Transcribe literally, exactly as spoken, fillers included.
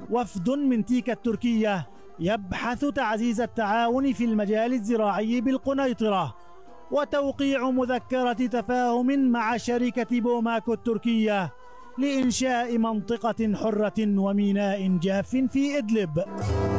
وفد من تيكا التركية يبحث تعزيز التعاون في المجال الزراعي بالقنيطرة وتوقيع مذكرة تفاهم مع شركة بوماكو التركية لإنشاء منطقة حرة وميناء جاف في إدلب.